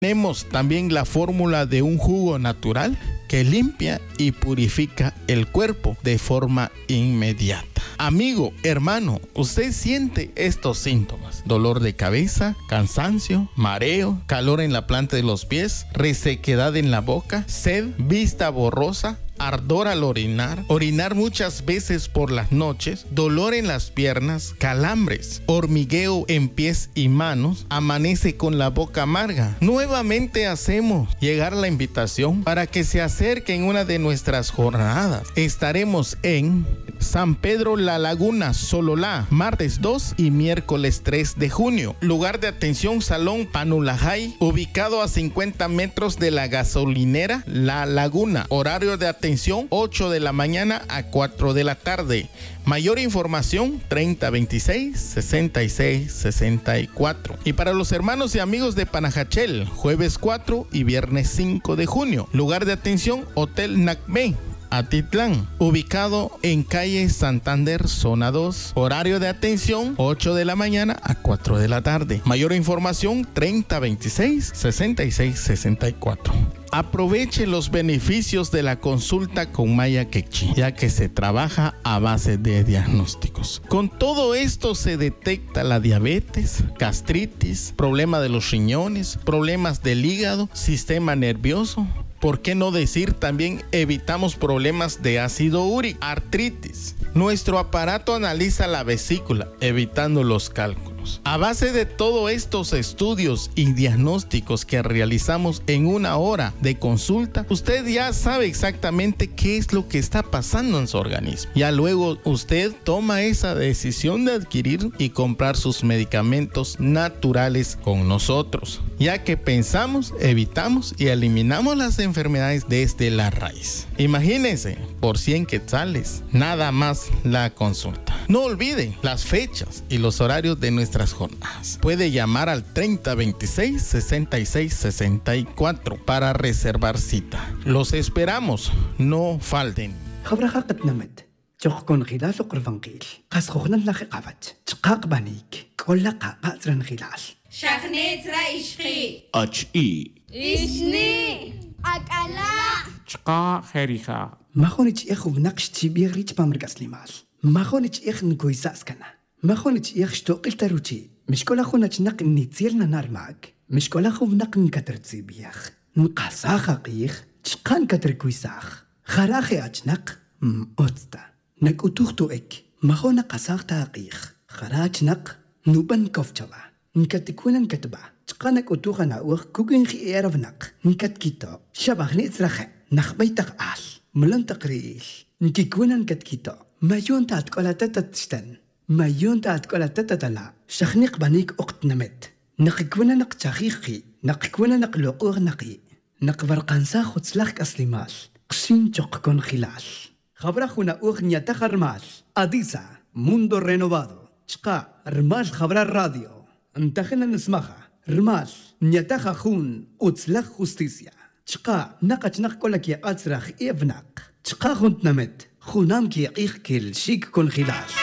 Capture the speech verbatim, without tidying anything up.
Tenemos también la fórmula de un jugo natural que limpia y purifica el cuerpo de forma inmediata. Amigo, hermano, usted siente estos síntomas: dolor de cabeza, cansancio, mareo, calor en la planta de los pies, resequedad en la boca, sed, vista borrosa, ardor al orinar, orinar muchas veces por las noches, dolor en las piernas, calambres, hormigueo en pies y manos, amanece con la boca amarga. Nuevamente hacemos llegar la invitación para que se acerque en una de nuestras jornadas. Estaremos en San Pedro La Laguna, Sololá, martes dos y miércoles tres de junio. Lugar de atención: Salón Panulajay, ubicado a cincuenta metros de la gasolinera La Laguna. Horario de atención: ocho de la mañana a cuatro de la tarde. Mayor información: treinta veintiséis sesenta y seis sesenta y cuatro. Y para los hermanos y amigos de Panajachel, jueves cuatro y viernes cinco de junio. Lugar de atención: Hotel Nacmé, Atitlán, ubicado en calle Santander, zona dos. Horario de atención: ocho de la mañana a cuatro de la tarde. Mayor información: treinta veintiséis sesenta y seis sesenta y cuatro. Aproveche los beneficios de la consulta con Maya Quechi, ya que se trabaja a base de diagnósticos. Con todo esto se detecta la diabetes, gastritis, problema de los riñones, problemas del hígado, sistema nervioso. ¿Por qué no decir también evitamos problemas de ácido úrico, artritis? Nuestro aparato analiza la vesícula, evitando los cálculos. A base de todos estos estudios y diagnósticos que realizamos en una hora de consulta, usted ya sabe exactamente qué es lo que está pasando en su organismo. Ya luego usted toma esa decisión de adquirir y comprar sus medicamentos naturales con nosotros, ya que pensamos, evitamos y eliminamos las enfermedades desde la raíz. Imagínense, por cien quetzales, nada más la consulta. No olviden las fechas y los horarios de nuestras jornadas. Puede llamar al treinta veintiséis sesenta y seis sesenta y cuatro para reservar cita. Los esperamos, no falten. جوخكون خلال قرفنقيل قاس خوخنا لاخي قابت تقاق بانيك كل قاقاترن خلال شخنيت رايشخي اچ اي إشني أكلا چقا خيريخا ما خونيش اخو نقش تبيغ ريت بامرقاس ليمال ما خونيش اخ نكويساس كنا ما خونيش اخ شتوقل تروتي مش كل اخو نتنق نيتيرنا نار معك مش كل اخو نق نكتر تسيبيخ نقاسا خقيخ تشقان كتر كويساخ خراخي اتنق اوتستا نك أتوختو إك ما هو نقصاق تاقيخ خراج نق نوبن كفتلا نكتكونا نكتبا تقانك أتوخا نعوخ كوكين خي إيرف نق نكت كيتو شبه نيترخي نخبي تقال ملن تقريل نكيكونا نكت كيتو ما يون تاتكولا تتتشتن ما يون تاتكولا تتتلا شخنيق بانيك أقت نمت نقكونا نق تاخيخي نقكونا نق لقوغ نقي نق برقانسا خدسلاخك أسليمال قشين جوقكون خلال خبرخونا أغنية تخرمال أديسا موندو رينوفادو شقا رمال خبر الراديو انتخنا نسمخها رمال نيتخا خون أتسلخ خوستيسيا شقا نقا نق كولك يا أتسرخ إيفناق شقا خونت نمت خونام كي يقيخ كل شيك كون خلال